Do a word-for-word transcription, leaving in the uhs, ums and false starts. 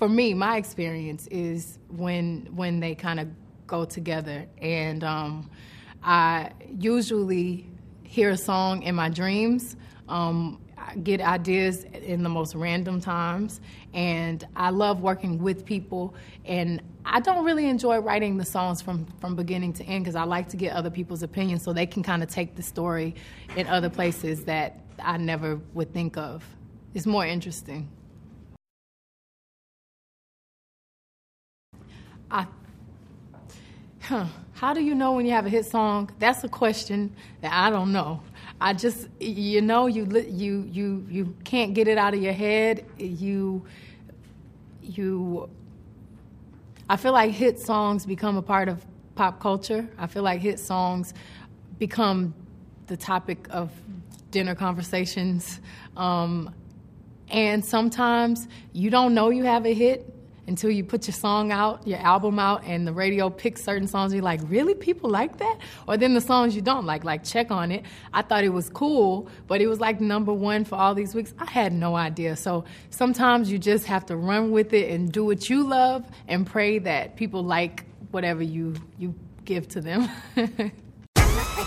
for me, my experience is when when they kind of go together. And um, I usually hear a song in my dreams. Um, I get ideas in the most random times, and I love working with people. And I don't really enjoy writing the songs from, from beginning to end because I like to get other people's opinions so they can kind of take the story in other places that I never would think of. It's more interesting. I, huh, how do you know when you have a hit song? That's a question that I don't know. I just, you know, you you you you can't get it out of your head. You you. I feel like hit songs become a part of pop culture. I feel like hit songs become the topic of dinner conversations. Um, and sometimes you don't know you have a hit until you put your song out, your album out, and the radio picks certain songs. And you're like, really? People like that? Or then the songs you don't like, like Check on It. I thought it was cool, but it was like number one for all these weeks. I had no idea. So sometimes you just have to run with it and do what you love and pray that people like whatever you, you give to them.